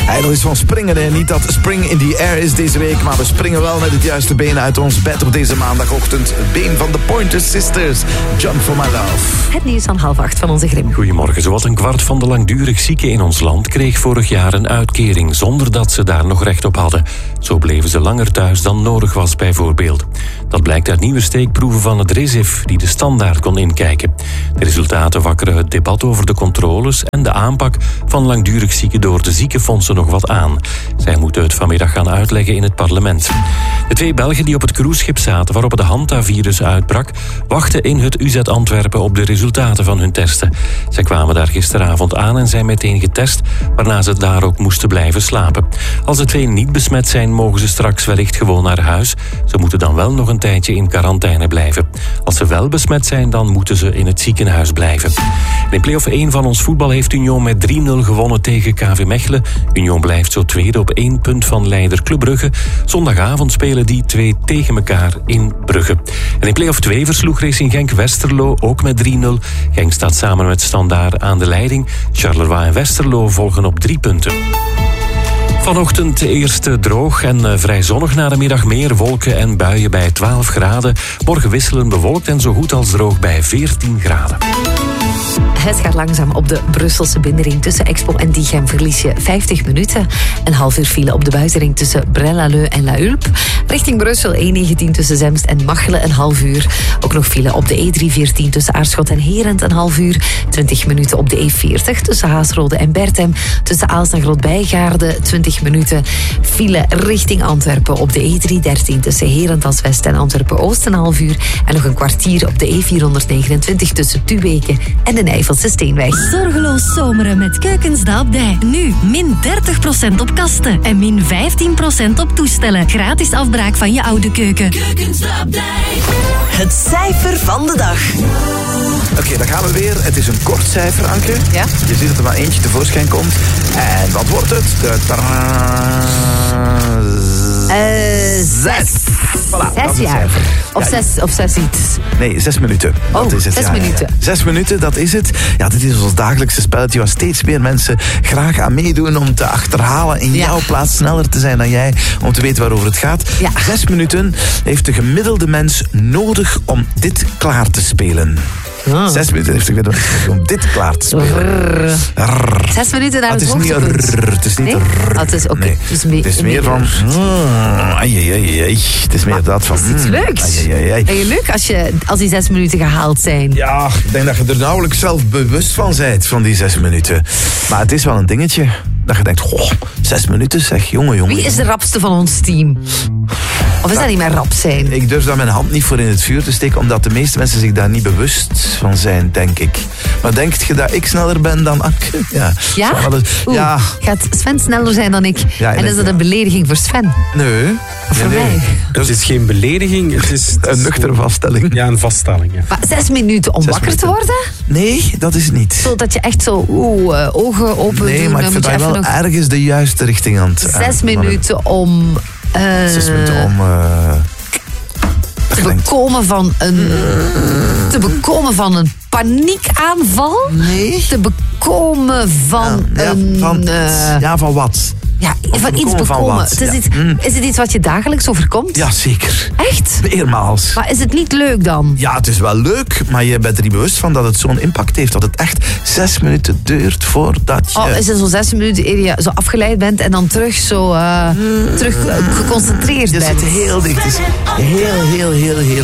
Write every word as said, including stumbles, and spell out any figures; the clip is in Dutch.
Hij nog eens van springen. Hè. Niet dat spring in the air is deze week, maar we springen wel met het juiste been uit ons bed op deze maandagochtend. Het been van de Pointer Sisters. Jump for my love. Het nieuws van half acht van onze Grim. Goedemorgen. Zowat een kwart van de langdurig zieken in ons land kreeg vorig jaar een uitkering zonder dat ze daar nog recht op hadden. Zo bleven ze langer thuis dan nodig was bijvoorbeeld. Dat blijkt uit nieuwe steekproeven van het R I S I F die de Standaard kon inkijken. De resultaten wakkeren het debat over de controles en de aanpak van langdurig zieken door de ziekenfondsen nog wat aan. Zij moeten het vanmiddag gaan uitleggen in het parlement. De twee Belgen die op het cruiseschip zaten waarop het Hanta-virus uitbrak, wachten in het U Z Antwerpen op de resultaten van hun testen. Zij kwamen daar gisteravond aan en zijn meteen getest, waarna ze daar ook moesten blijven slapen. Als de twee niet besmet zijn, mogen ze straks wellicht gewoon naar huis. Ze moeten dan wel nog een tijdje in quarantaine blijven. Als ze wel besmet zijn, dan moeten ze in het ziekenhuis blijven. En in play-off één van ons voetbal heeft Union met drie nul gewonnen tegen K V Mechelen. Union blijft zo tweede op één punt van leider Club Brugge. Zondagavond spelen die twee tegen elkaar in Brugge. En in play-off twee versloeg Racing Genk Westerlo ook met drie nul. Genk staat samen met Standaard aan de leiding. Charleroi en Westerlo volgen op drie punten. Vanochtend eerst droog en vrij zonnig, na de middag meer wolken en buien bij twaalf graden. Morgen wisselen bewolkt en zo goed als droog bij veertien graden. Het gaat langzaam op de Brusselse binnenring. Tussen Expo en Diegem verlies je vijftig minuten. Een half uur file op de buitenring tussen Braine-l'Alleud en La Hulpe. Richting Brussel E negentien tussen Zemst en Machelen een half uur. Ook nog file op de E driehonderdveertien tussen Aarschot en Herent een half uur. twintig minuten op de E veertig tussen Haasrode en Berthem. Tussen Aalst en Grootbijgaarde twintig minuten. File richting Antwerpen op de E driehonderddertien tussen Herent als West en Antwerpen-Oost een half uur. En nog een kwartier op de E vierhonderdnegenentwintig tussen Tuweke en de Nijvelse Steenweg. Zorgeloos zomeren met Keukens de Abdij. Nu min dertig procent op kasten en min vijftien procent op toestellen. Gratis afbraak van je oude keuken. Keukens de Abdij. Het cijfer van de dag. Oké, okay, dan gaan we weer. Het is een kort cijfer, Anke. Ja. Je ziet dat er maar eentje tevoorschijn komt. En wat wordt het? De Uh, zes. Voilà, zes jaar. Of, ja, zes, of zes iets. Nee, zes minuten. Oh, dat is het. zes ja, minuten. Ja, ja. Zes minuten, dat is het. Ja, dit is ons dagelijkse spelletje waar steeds meer mensen graag aan meedoen om te achterhalen in ja. jouw plaats sneller te zijn dan jij, om te weten waarover het gaat. Ja. Zes minuten heeft de gemiddelde mens nodig om dit klaar te spelen. Oh. Zes minuten heeft de gemiddelde mens om dit klaar te spelen. Rrr. Rrr. Zes minuten naar ah, het hoogtepunt. Het is niet nee? rrr. Oh, het is oké. Nee. Het, me- het is meer van... Mm, ai, ai, ai, ai. Het is meer dat van... Het is iets mm, leuks. Ai, ai, ai. En je leuk als, je, als die zes minuten gehaald zijn. Ja, ik denk dat je er nauwelijks zelf bewust van bent, van die zes minuten. Maar het is wel een dingetje. Dat je denkt, goh, zes minuten zeg, jongen, jongen. Wie is de rapste van ons team? Of is dat niet meer rap zijn? Ik durf daar mijn hand niet voor in het vuur te steken, omdat de meeste mensen zich daar niet bewust van zijn, denk ik. Maar denkt je dat ik sneller ben dan Anke? Ja. Ja? Oeh, ja. Gaat Sven sneller zijn dan ik? Ja, en is dat een belediging voor Sven? Nee. Of voor nee, nee. mij? Het is geen belediging, het is... Het is een nuchtere vaststelling. Ja, een vaststelling, ja. Maar zes minuten om zes wakker minuten. te worden? Nee, dat is niet. Zodat je echt zo oeh, uh, ogen open Nee, doen. maar ik vind dat wel nog... ergens de juiste richting aan het... Zes aan, minuten om... Uh, zes minuten om... Uh, te bekomen van een... Uh, te bekomen van een paniekaanval? Nee. Te bekomen van ja, een... Ja, van, uh, ja, van wat? Ja, van iets bekomen. Van wat? Het is, Ja. iets, mm. is het iets wat je dagelijks overkomt? Ja, zeker. Echt? Meermaals. Maar is het niet leuk dan? Ja, het is wel leuk, maar je bent er niet bewust van dat het zo'n impact heeft. Dat het echt zes minuten duurt voordat je... Oh, is het zo zes minuten eer je zo afgeleid bent en dan terug zo uh, terug uh, geconcentreerd je bent? Je zit heel dicht. Het is heel, heel, heel, heel